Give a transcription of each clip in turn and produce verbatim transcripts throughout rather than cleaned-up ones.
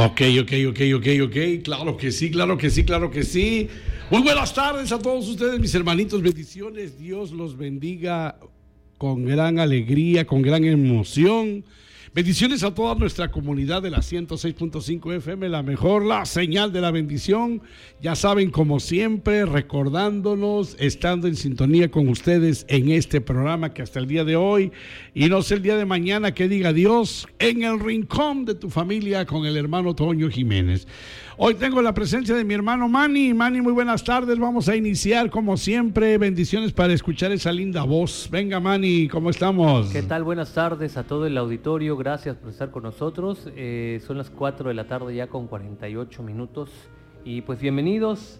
Ok, ok, ok, ok, ok. Claro que sí, claro que sí, claro que sí. Muy buenas tardes a todos ustedes, mis hermanitos. Bendiciones. Dios los bendiga con gran alegría, con gran emoción. Bendiciones a toda nuestra comunidad de la ciento seis punto cinco F M, la mejor, la señal de la bendición. Ya saben, como siempre, recordándonos, estando en sintonía con ustedes en este programa que hasta el día de hoy, y no sé el día de mañana, que diga Dios, en el rincón de tu familia con el hermano Toño Jiménez. Hoy tengo la presencia de mi hermano Manny. Manny, muy buenas tardes. Vamos a iniciar como siempre. Bendiciones para escuchar esa linda voz. Venga, Manny, ¿cómo estamos? ¿Qué tal? Buenas tardes a todo el auditorio. Gracias por estar con nosotros. Eh, son las cuatro de la tarde ya con cuarenta y ocho minutos. Y pues bienvenidos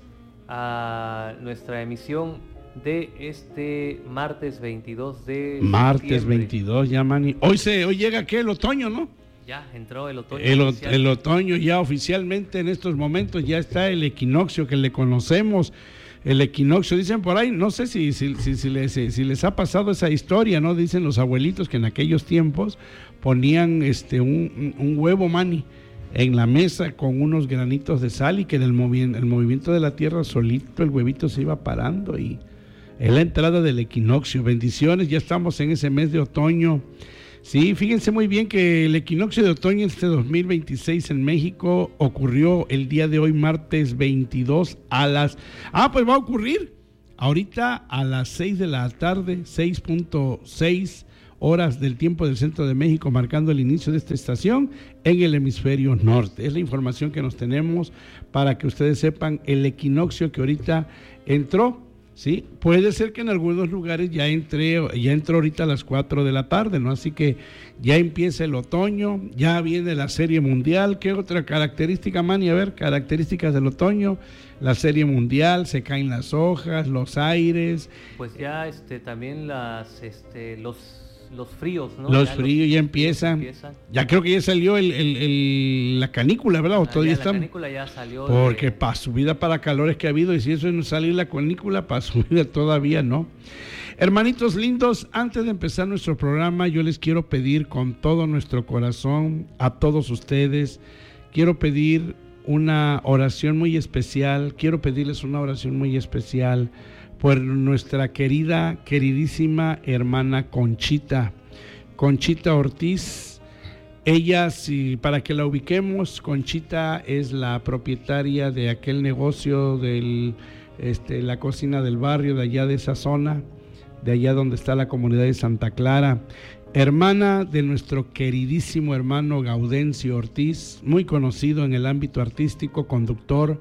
a nuestra emisión de este martes veintidós de Martes septiembre. veintidós, ya, Manny. Hoy, se, hoy llega, ¿qué? El otoño, ¿no? Ya entró el otoño. El, el otoño ya oficialmente en estos momentos ya está el equinoccio que le conocemos. El equinoccio, dicen por ahí, no sé si, si, si, si, les, si les ha pasado esa historia, ¿no? Dicen los abuelitos que en aquellos tiempos ponían este un, un huevo, Manny, en la mesa con unos granitos de sal, y que en el, movi el movimiento de la tierra solito el huevito se iba parando, y es la entrada del equinoccio. Bendiciones, ya estamos en ese mes de otoño. Sí, fíjense muy bien que el equinoccio de otoño este dos mil veintiséis en México ocurrió el día de hoy, martes veintidós, a las... Ah, pues va a ocurrir ahorita a las seis de la tarde, seis punto seis horas del tiempo del centro de México, marcando el inicio de esta estación en el hemisferio norte. Es la información que nos tenemos para que ustedes sepan el equinoccio que ahorita entró. Sí, puede ser que en algunos lugares ya entre, ya entró ahorita a las cuatro de la tarde, ¿no? Así que ya empieza el otoño, ya viene la Serie Mundial. ¿Qué otra característica, Manny? A ver, características del otoño. La Serie Mundial, se caen las hojas, los aires. Pues ya este también las este los los fríos, ¿no? Los ya fríos los, ya empiezan. empiezan. Ya creo que ya salió el, el, el, la canícula, ¿verdad? ¿O Ah, todavía ya estamos? La canícula ya salió. Porque de... para subida, para calores que ha habido, y si eso no sale la canícula, para subida todavía no. Hermanitos lindos, antes de empezar nuestro programa, yo les quiero pedir con todo nuestro corazón a todos ustedes, quiero pedir una oración muy especial, quiero pedirles una oración muy especial por nuestra querida, queridísima hermana Conchita, Conchita Ortiz. Ella, si, para que la ubiquemos, Conchita es la propietaria de aquel negocio de este, la cocina del barrio, de allá de esa zona, de allá donde está la comunidad de Santa Clara. Hermana de nuestro queridísimo hermano Gaudencio Ortiz, muy conocido en el ámbito artístico, conductor.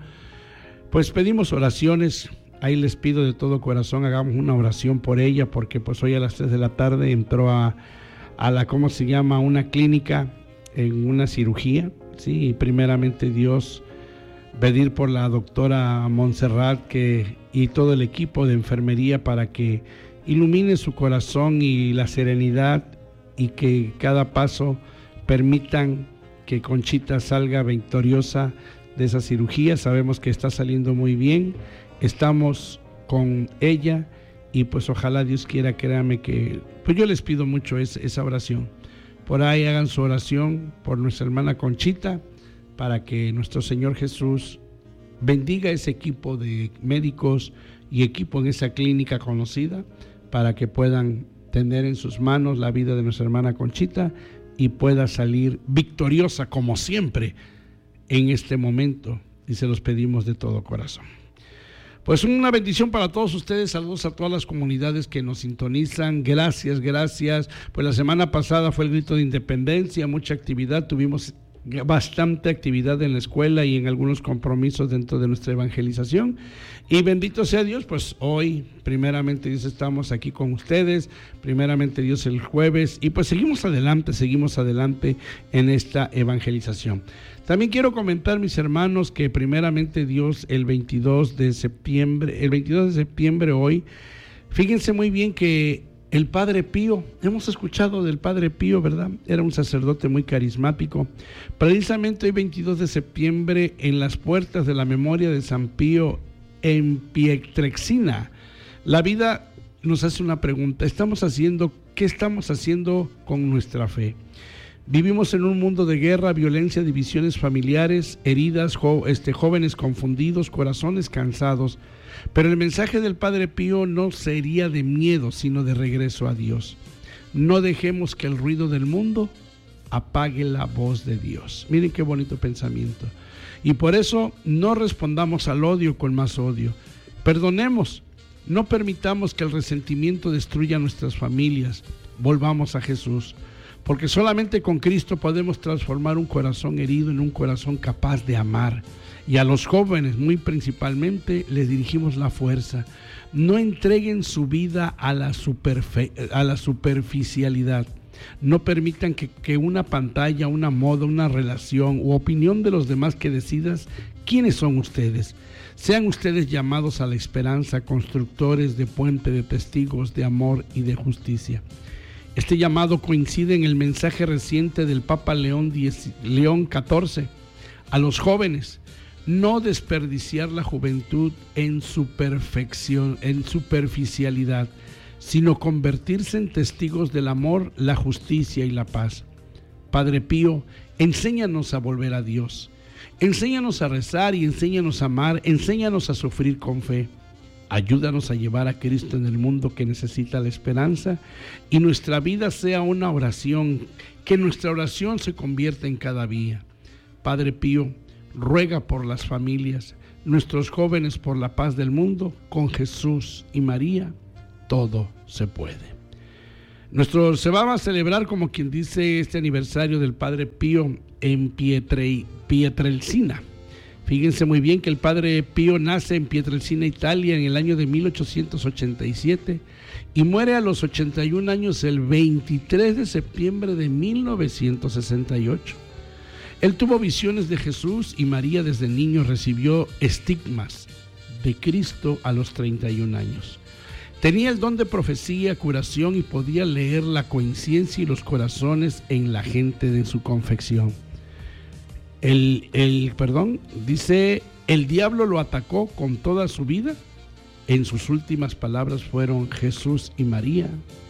Pues pedimos oraciones. Ahí les pido de todo corazón, hagamos una oración por ella, porque pues hoy a las tres de la tarde entró a, a la, ¿cómo se llama?, una clínica en una cirugía, sí, y primeramente Dios, pedir por la doctora Montserrat que, y todo el equipo de enfermería, para que ilumine su corazón y la serenidad, y que cada paso permitan que Conchita salga victoriosa de esa cirugía. Sabemos que está saliendo muy bien. Estamos con ella, y pues ojalá Dios quiera, créame que, pues yo les pido mucho es, esa oración. Por ahí hagan su oración por nuestra hermana Conchita, para que nuestro Señor Jesús bendiga ese equipo de médicos y equipo en esa clínica conocida, para que puedan tener en sus manos la vida de nuestra hermana Conchita y pueda salir victoriosa como siempre en este momento, y se los pedimos de todo corazón. Pues una bendición para todos ustedes, saludos a todas las comunidades que nos sintonizan, gracias, gracias. Pues la semana pasada fue el grito de independencia, mucha actividad, tuvimos bastante actividad en la escuela y en algunos compromisos dentro de nuestra evangelización, y bendito sea Dios, pues hoy primeramente Dios estamos aquí con ustedes, primeramente Dios el jueves, y pues seguimos adelante, seguimos adelante en esta evangelización. También quiero comentar, mis hermanos, que primeramente Dios el veintidós de septiembre, el veintidós de septiembre hoy, fíjense muy bien que el Padre Pío, hemos escuchado del Padre Pío, ¿verdad? Era un sacerdote muy carismático. Precisamente hoy veintidós de septiembre, en las puertas de la memoria de San Pío en Pietrelcina, la vida nos hace una pregunta. ¿Estamos haciendo, qué estamos haciendo con nuestra fe? Vivimos en un mundo de guerra, violencia, divisiones familiares, heridas, jo, este, jóvenes confundidos, corazones cansados. Pero el mensaje del Padre Pío no sería de miedo, sino de regreso a Dios. No dejemos que el ruido del mundo apague la voz de Dios. Miren qué bonito pensamiento. Y por eso no respondamos al odio con más odio. Perdonemos. No permitamos que el resentimiento destruya nuestras familias. Volvamos a Jesús. Porque solamente con Cristo podemos transformar un corazón herido en un corazón capaz de amar. Y a los jóvenes, muy principalmente, les dirigimos la fuerza. No entreguen su vida a la, superfe- a la superficialidad. No permitan que, que una pantalla, una moda, una relación u opinión de los demás que decidas quiénes son ustedes. Sean ustedes llamados a la esperanza, constructores de puente de testigos de amor y de justicia. Este llamado coincide en el mensaje reciente del Papa León, diez, León catorce a los jóvenes: no desperdiciar la juventud en su perfección, en superficialidad, sino convertirse en testigos del amor, la justicia y la paz. Padre Pío, enséñanos a volver a Dios, enséñanos a rezar y enséñanos a amar, enséñanos a sufrir con fe. Ayúdanos a llevar a Cristo en el mundo que necesita la esperanza y nuestra vida sea una oración, que nuestra oración se convierta en cada día. Padre Pío, ruega por las familias, nuestros jóvenes por la paz del mundo. Con Jesús y María todo se puede. Nuestro, se va a celebrar, como quien dice, este aniversario del Padre Pío en Pietre, Pietrelcina. Fíjense muy bien que el Padre Pío nace en Pietrelcina, Italia, en el año de mil ochocientos ochenta y siete y muere a los ochenta y un años el veintitrés de septiembre de mil novecientos sesenta y ocho. Él tuvo visiones de Jesús y María desde niño, recibió estigmas de Cristo a los treinta y un años. Tenía el don de profecía, curación y podía leer la conciencia y los corazones en la gente de su confección. El, el, perdón, dice, el diablo lo atacó con toda su vida. En sus últimas palabras fueron: Jesús y María,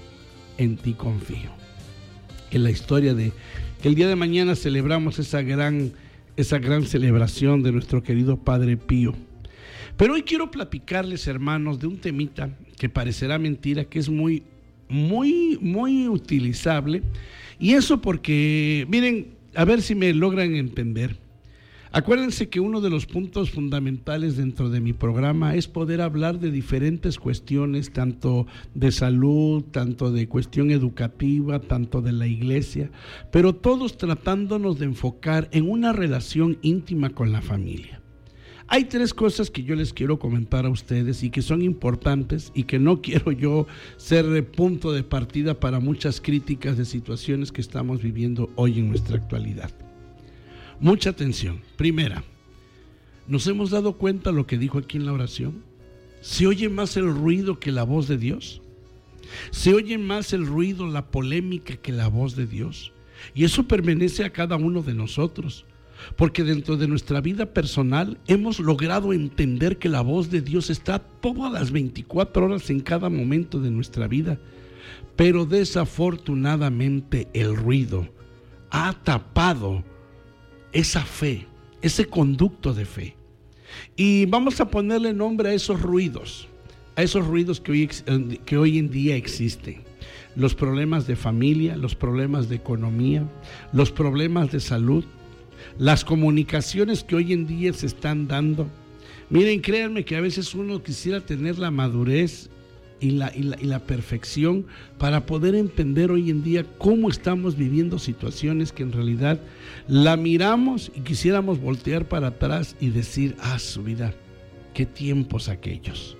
en ti confío. En la historia de que el día de mañana celebramos esa gran, esa gran celebración de nuestro querido Padre Pío. Pero hoy quiero platicarles, hermanos, de un temita que parecerá mentira, que es muy, muy, muy utilizable. Y eso porque, miren, a ver si me logran entender. Acuérdense que uno de los puntos fundamentales dentro de mi programa es poder hablar de diferentes cuestiones, tanto de salud, tanto de cuestión educativa, tanto de la iglesia, pero todos tratándonos de enfocar en una relación íntima con la familia. Hay tres cosas que yo les quiero comentar a ustedes y que son importantes y que no quiero yo ser punto de partida para muchas críticas de situaciones que estamos viviendo hoy en nuestra actualidad. Mucha atención. Primera, ¿nos hemos dado cuenta lo que dijo aquí en la oración? ¿Se oye más el ruido que la voz de Dios? ¿Se oye más el ruido, la polémica que la voz de Dios? Y eso pertenece a cada uno de nosotros. Porque dentro de nuestra vida personal hemos logrado entender que la voz de Dios está todas las veinticuatro horas en cada momento de nuestra vida. Pero desafortunadamente el ruido ha tapado esa fe, ese conducto de fe. Y vamos a ponerle nombre a esos ruidos, a esos ruidos que hoy, que hoy en día existen. Los problemas de familia, los problemas de economía, los problemas de salud, las comunicaciones que hoy en día se están dando. Miren, créanme que a veces uno quisiera tener la madurez y la, y la, y la perfección para poder entender hoy en día cómo estamos viviendo situaciones que en realidad la miramos y quisiéramos voltear para atrás y decir: ah, su vida, qué tiempos aquellos.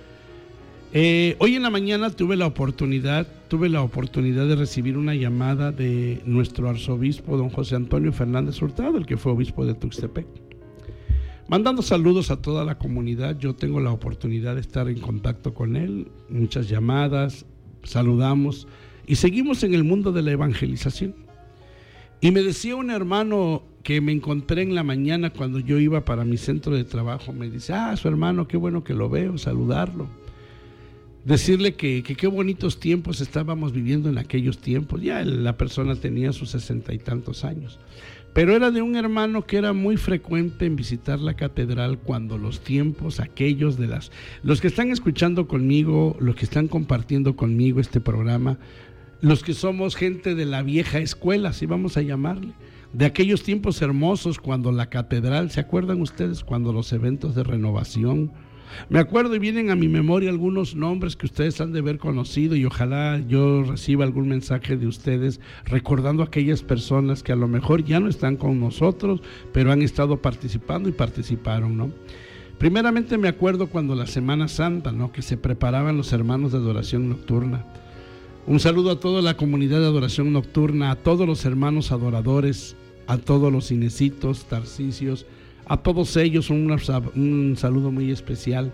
Eh, hoy en la mañana tuve la oportunidad, tuve la oportunidad de recibir una llamada de nuestro arzobispo, don José Antonio Fernández Hurtado, el que fue obispo de Tuxtepec. Mandando saludos a toda la comunidad. Yo tengo la oportunidad de estar en contacto con él, muchas llamadas, saludamos y seguimos en el mundo de la evangelización. Y me decía un hermano que me encontré en la mañana cuando yo iba para mi centro de trabajo, me dice: ah, su hermano, qué bueno que lo veo, saludarlo. decirle que qué bonitos tiempos estábamos viviendo en aquellos tiempos. Ya la persona tenía sus sesenta y tantos años, pero era de un hermano que era muy frecuente en visitar la catedral cuando los tiempos aquellos de las... Los que están escuchando conmigo, los que están compartiendo conmigo este programa, los que somos gente de la vieja escuela, así vamos a llamarle, de aquellos tiempos hermosos cuando la catedral, ¿se acuerdan ustedes? Cuando los eventos de renovación, me acuerdo y vienen a mi memoria algunos nombres que ustedes han de haber conocido, y ojalá yo reciba algún mensaje de ustedes recordando a aquellas personas que a lo mejor ya no están con nosotros, pero han estado participando y participaron, ¿no? Primeramente me acuerdo cuando la Semana Santa, ¿no?, que se preparaban los hermanos de adoración nocturna. Un saludo a toda la comunidad de adoración nocturna, a todos los hermanos adoradores, a todos los cinecitos, tarcisios, a todos ellos un, un saludo muy especial.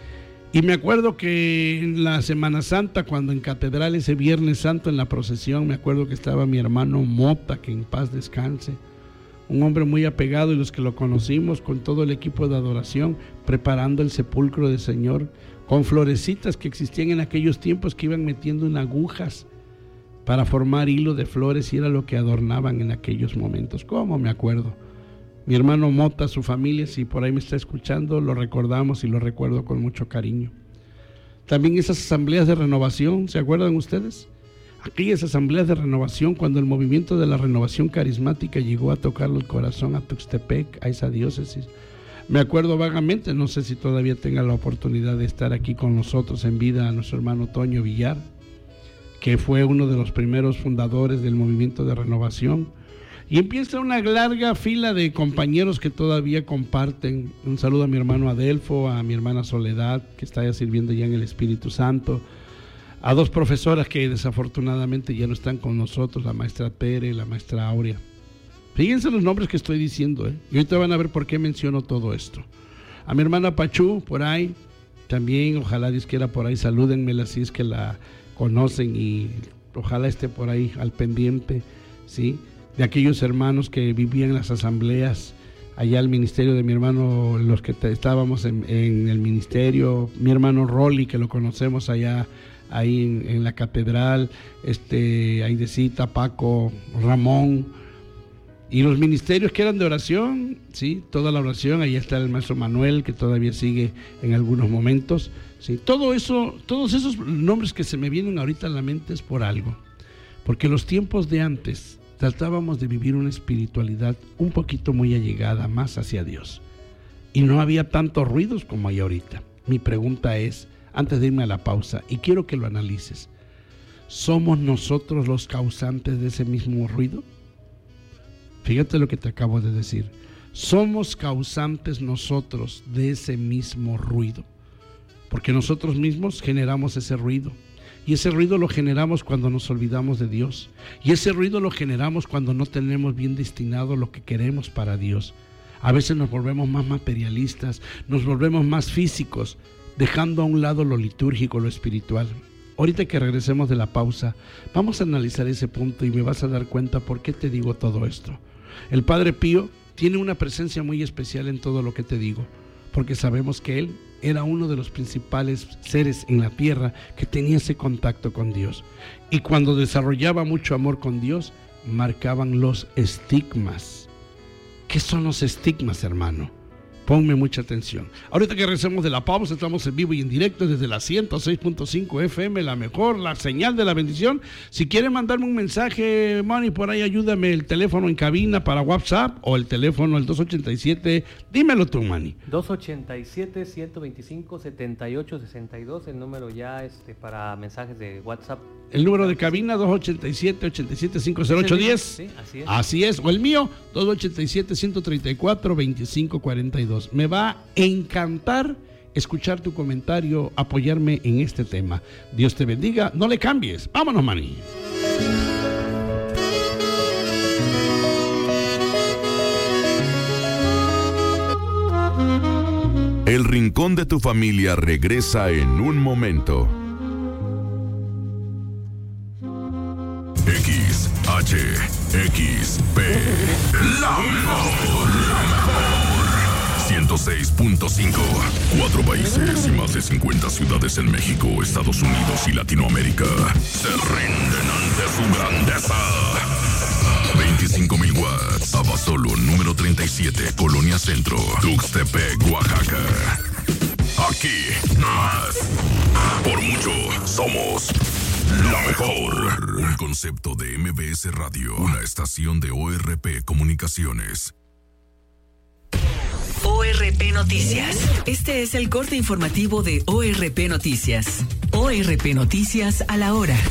Y me acuerdo que en la Semana Santa, cuando en catedral ese Viernes Santo en la procesión, me acuerdo que estaba mi hermano Mota, que en paz descanse, un hombre muy apegado, y los que lo conocimos con todo el equipo de adoración, preparando el sepulcro del Señor, con florecitas que existían en aquellos tiempos, que iban metiendo en agujas para formar hilo de flores, y era lo que adornaban en aquellos momentos. ¿Cómo me acuerdo? Mi hermano Mota, su familia, si por ahí me está escuchando, lo recordamos y lo recuerdo con mucho cariño. También esas asambleas de renovación, ¿se acuerdan ustedes? Aquellas asambleas de renovación, cuando el movimiento de la renovación carismática llegó a tocarle el corazón a Tuxtepec, a esa diócesis. Me acuerdo vagamente, no sé si todavía tenga la oportunidad de estar aquí con nosotros en vida, a nuestro hermano Toño Villar, que fue uno de los primeros fundadores del movimiento de renovación. Y empieza una larga fila de compañeros que todavía comparten. Un saludo a mi hermano Adelfo, a mi hermana Soledad, que está ya sirviendo ya en el Espíritu Santo, a dos profesoras que desafortunadamente ya no están con nosotros, la maestra Tere y la maestra Aurea. Fíjense los nombres que estoy diciendo, ¿eh? Y ahorita van a ver por qué menciono todo esto. A mi hermana Pachú, por ahí, también, ojalá Dios quiera por ahí, salúdenmela si es que la conocen, y ojalá esté por ahí al pendiente, ¿sí?, de aquellos hermanos que vivían en las asambleas, allá al ministerio de mi hermano, los que estábamos en, en el ministerio, mi hermano Rolly, que lo conocemos allá, ahí en, en la catedral, este, Aidecita, Paco, Ramón, y los ministerios que eran de oración, sí, toda la oración. Ahí está el maestro Manuel, que todavía sigue en algunos momentos, sí. Todo eso, todos esos nombres que se me vienen ahorita a la mente es por algo, porque los tiempos de antes tratábamos de vivir una espiritualidad un poquito muy allegada más hacia Dios, y no había tantos ruidos como hay ahorita. Mi pregunta es, antes de irme a la pausa, y quiero que lo analices, ¿somos nosotros los causantes de ese mismo ruido? Fíjate lo que te acabo de decir. Somos causantes nosotros de ese mismo ruido, porque nosotros mismos generamos ese ruido, y ese ruido lo generamos cuando nos olvidamos de Dios, y ese ruido lo generamos cuando no tenemos bien destinado lo que queremos para Dios. A veces nos volvemos más materialistas, nos volvemos más físicos, dejando a un lado lo litúrgico, lo espiritual. Ahorita que regresemos de la pausa, vamos a analizar ese punto y me vas a dar cuenta por qué te digo todo esto. El Padre Pío tiene una presencia muy especial en todo lo que te digo, porque sabemos que él era uno de los principales seres en la tierra que tenía ese contacto con Dios. Y cuando desarrollaba mucho amor con Dios, marcaban los estigmas. ¿Qué son los estigmas, hermano? Ponme mucha atención. Ahorita que regresemos de la pausa, estamos en vivo y en directo desde la ciento seis punto cinco F M, la mejor, la señal de la bendición. Si quieren mandarme un mensaje, Manny, por ahí ayúdame, el teléfono en cabina para WhatsApp o el teléfono el dos ochenta y siete, dímelo tú, Manny. dos ochenta y siete, ciento veinticinco, setenta y ocho sesenta y dos, el número ya este para mensajes de WhatsApp. El número de cabina dos ochenta y siete, ochenta y siete, cincuenta y ocho diez. Sí, así es. Así es. O el mío, dos ochenta y siete, ciento treinta y cuatro, veinticinco cuarenta y dos. Me va a encantar escuchar tu comentario, apoyarme en este tema. Dios te bendiga, no le cambies. Vámonos, Manny. El Rincón de tu Familia regresa en un momento. X H X P, la mejor, la mejor. ciento seis punto cinco. Cuatro países y más de cincuenta ciudades en México, Estados Unidos y Latinoamérica se rinden ante su grandeza. veinticinco mil watts. Abasolo número treinta y siete, Colonia Centro, Tuxtepec, Oaxaca. Aquí más. Por mucho somos la mejor. Un concepto de M B S Radio, una estación de O R P Comunicaciones. O R P Noticias. Este es el corte informativo de O R P Noticias. O R P Noticias a la hora.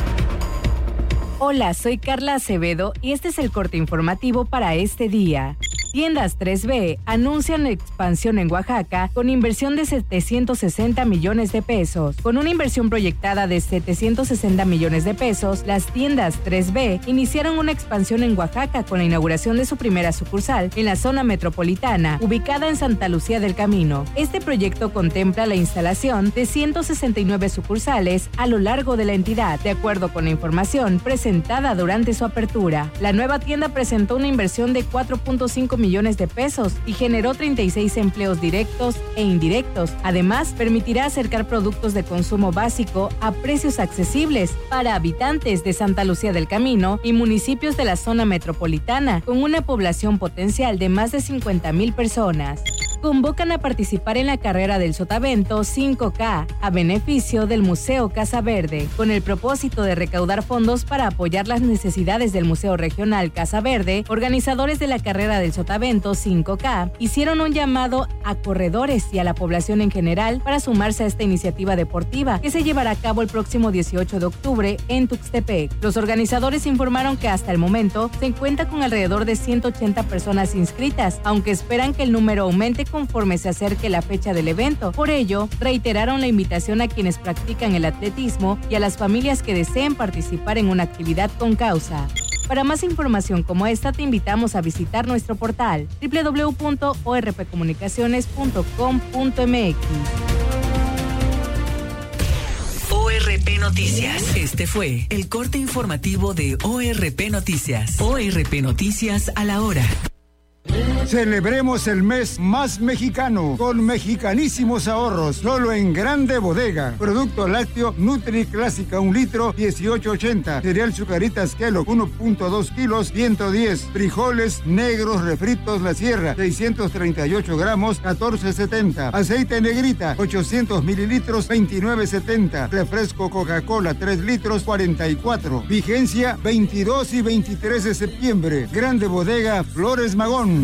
Hola, soy Carla Acevedo y este es el corte informativo para este día. Tiendas tres B anuncian expansión en Oaxaca con inversión de setecientos sesenta millones de pesos. Con una inversión proyectada de setecientos sesenta millones de pesos, las tiendas tres B iniciaron una expansión en Oaxaca con la inauguración de su primera sucursal en la zona metropolitana, ubicada en Santa Lucía del Camino. Este proyecto contempla la instalación de ciento sesenta y nueve sucursales a lo largo de la entidad, de acuerdo con la información presentada durante su apertura. La nueva tienda presentó una inversión de cuatro punto cinco millones de pesos y generó treinta y seis empleos directos e indirectos. Además, permitirá acercar productos de consumo básico a precios accesibles para habitantes de Santa Lucía del Camino y municipios de la zona metropolitana, con una población potencial de más de cincuenta mil personas. Convocan a participar en la carrera del Sotavento cinco K a beneficio del Museo Casa Verde, con el propósito de recaudar fondos para apoyar las necesidades del Museo Regional Casa Verde. Organizadores de la carrera del Sotavento cinco K hicieron un llamado a corredores y a la población en general para sumarse a esta iniciativa deportiva que se llevará a cabo el próximo dieciocho de octubre en Tuxtepec. Los organizadores informaron que hasta el momento se cuenta con alrededor de ciento ochenta personas inscritas, aunque esperan que el número aumente conforme se acerque la fecha del evento. Por ello, reiteraron la invitación a quienes practican el atletismo y a las familias que deseen participar en una actividad con causa. Para más información como esta, te invitamos a visitar nuestro portal doble u doble u doble u punto o r p comunicaciones punto com punto m x. O R P Noticias. Este fue el corte informativo de O R P Noticias. O R P Noticias a la hora. Celebremos el mes más mexicano con mexicanísimos ahorros, solo en Grande Bodega. Producto lácteo Nutri Clásica, un litro, dieciocho ochenta. Cereal Zucaritas Kellogg, uno punto dos kilos, ciento diez. Frijoles negros refritos La Sierra, seiscientos treinta y ocho gramos, catorce setenta. Aceite Negrita, ochocientos mililitros, veintinueve setenta. Refresco Coca-Cola, tres litros, cuarenta y cuatro. Vigencia veintidós y veintitrés de septiembre. Grande Bodega, Flores Magón.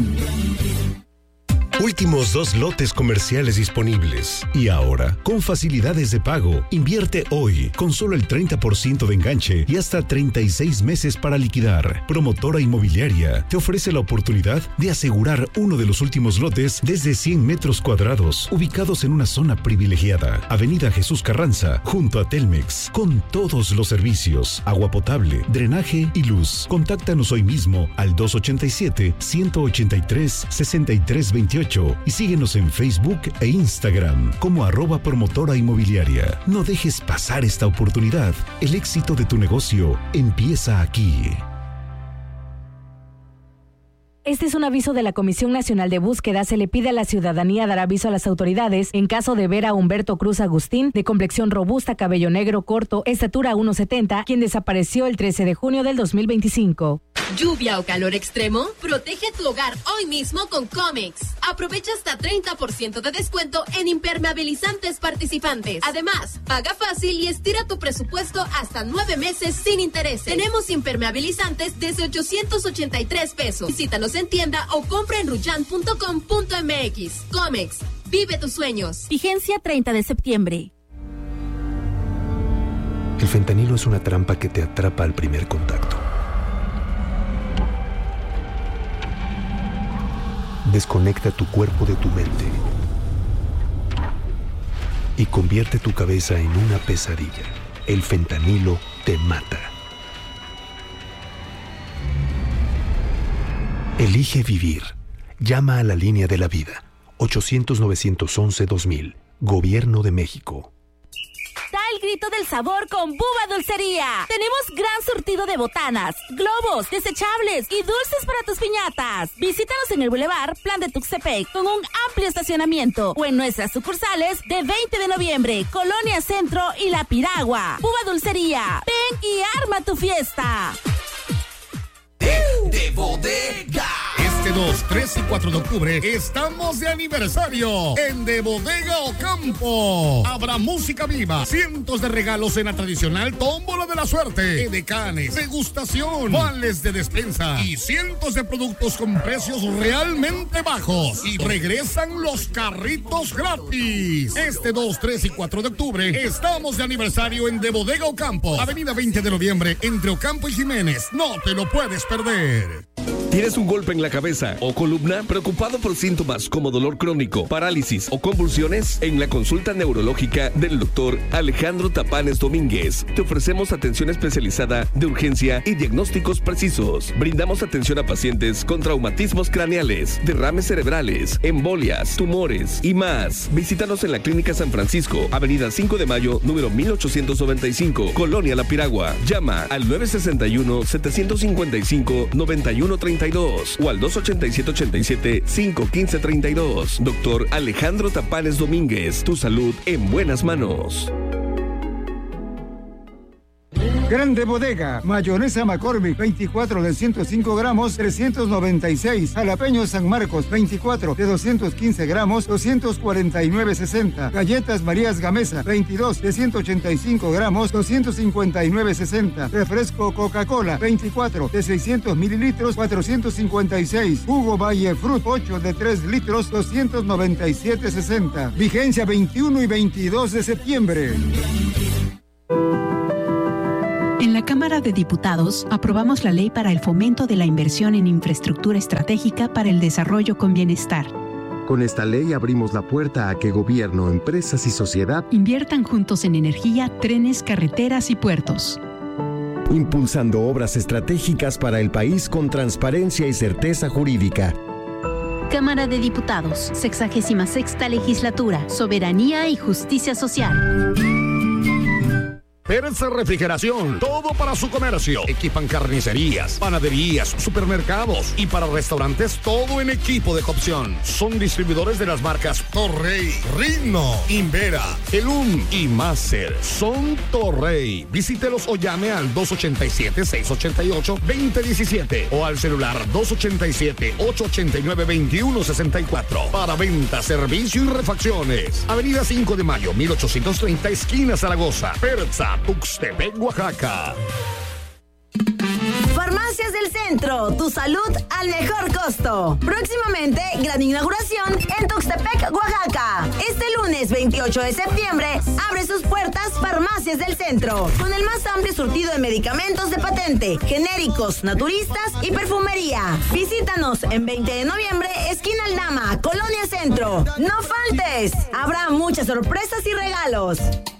Últimos dos lotes comerciales disponibles. Y ahora, con facilidades de pago, invierte hoy con solo el treinta por ciento de enganche y hasta treinta y seis meses para liquidar. Promotora Inmobiliaria te ofrece la oportunidad de asegurar uno de los últimos lotes desde cien metros cuadrados, ubicados en una zona privilegiada. Avenida Jesús Carranza, junto a Telmex, con todos los servicios, agua potable, drenaje y luz. Contáctanos hoy mismo al dos ochenta y siete, ciento ochenta y tres, sesenta y tres veintiocho y síguenos en Facebook e Instagram como arroba promotora inmobiliaria. No dejes pasar esta oportunidad. El éxito de tu negocio empieza aquí. Este es un aviso de la Comisión Nacional de Búsqueda. Se le pide a la ciudadanía dar aviso a las autoridades en caso de ver a Humberto Cruz Agustín, de complexión robusta, cabello negro corto, estatura uno setenta, quien desapareció el trece de junio del dos mil veinticinco. ¿Lluvia o calor extremo? Protege tu hogar hoy mismo con Comex. Aprovecha hasta treinta por ciento de descuento en impermeabilizantes participantes. Además, paga fácil y estira tu presupuesto hasta nueve meses sin intereses. Tenemos impermeabilizantes desde ochocientos ochenta y tres pesos. Visítanos en tienda o compra en ruyan punto com punto m x. Comex, vive tus sueños. Vigencia treinta de septiembre. El fentanilo es una trampa que te atrapa al primer contacto. Desconecta tu cuerpo de tu mente y convierte tu cabeza en una pesadilla. El fentanilo te mata. Elige vivir. Llama a la línea de la vida. ochocientos, novecientos once, dos mil. Gobierno de México. el grito del sabor con Bubba Dulcería. Tenemos gran surtido de botanas, globos, desechables y dulces para tus piñatas. Visítanos en el Boulevard Plan de Tuxtepec con un amplio estacionamiento o en nuestras sucursales de veinte de noviembre, Colonia Centro y La Piragua. Bubba Dulcería, ven y arma tu fiesta. De, de bodega. Este dos, tres y cuatro de octubre estamos de aniversario en De Bodega Ocampo. Habrá música viva, cientos de regalos en la tradicional tómbola de la suerte, edecanes, degustación, vales de despensa y cientos de productos con precios realmente bajos. Y regresan los carritos gratis. Este dos, tres y cuatro de octubre estamos de aniversario en De Bodega Ocampo, avenida veinte de noviembre, entre Ocampo y Jiménez. No te lo puedes perder. ¿Tienes un golpe en la cabeza o columna? ¿Preocupado por síntomas como dolor crónico, parálisis o convulsiones? En la consulta neurológica del doctor Alejandro Tapanes Domínguez te ofrecemos atención especializada de urgencia y diagnósticos precisos. Brindamos atención a pacientes con traumatismos craneales, derrames cerebrales, embolias, tumores y más. Visítanos en la Clínica San Francisco, avenida cinco de mayo, número mil ochocientos noventa y cinco, Colonia La Piragua. Llama al nueve sesenta y uno, setecientos cincuenta y cinco, noventa y uno treinta y dos o al dos ochenta y siete, ochenta y siete, cinco quince, treinta y dos. Doctor Alejandro Tapanes Domínguez, tu salud en buenas manos. Grande Bodega, mayonesa McCormick, veinticuatro de ciento cinco gramos, trescientos noventa y seis. Jalapeño San Marcos, veinticuatro de doscientos quince gramos, doscientos cuarenta y nueve sesenta. Galletas Marías Gamesa, veintidós de ciento ochenta y cinco gramos, doscientos cincuenta y nueve sesenta. Refresco Coca-Cola, veinticuatro de seiscientos mililitros, cuatrocientos cincuenta y seis. Jugo Valle Fruit, ocho de tres litros, doscientos noventa y siete sesenta. Vigencia veintiuno y veintidós de septiembre. En la Cámara de Diputados aprobamos la ley para el fomento de la inversión en infraestructura estratégica para el desarrollo con bienestar. Con esta ley abrimos la puerta a que gobierno, empresas y sociedad inviertan juntos en energía, trenes, carreteras y puertos. Impulsando obras estratégicas para el país con transparencia y certeza jurídica. Cámara de Diputados, sexagésima sexta legislatura, soberanía y justicia social. Persa Refrigeración, todo para su comercio. Equipan carnicerías, panaderías, supermercados y para restaurantes todo en equipo de cocción. Son distribuidores de las marcas Torrey, Rigno, Invera, Elum y Master. Son Torrey. Visítelos o llame al dos ochenta y siete, seiscientos ochenta y ocho, veinte diecisiete o al celular dos ochenta y siete, ochocientos ochenta y nueve, veintiuno sesenta y cuatro. Para venta, servicio y refacciones. Avenida cinco de mayo, mil ochocientos treinta, esquina Zaragoza. Persa, Tuxtepec, Oaxaca. Farmacias del Centro, tu salud al mejor costo. Próximamente, gran inauguración en Tuxtepec, Oaxaca. Este lunes veintiocho de septiembre, abre sus puertas Farmacias del Centro, con el más amplio surtido de medicamentos de patente, genéricos, naturistas y perfumería. Visítanos en veinte de noviembre, esquina Aldama, Colonia Centro. No faltes, habrá muchas sorpresas y regalos.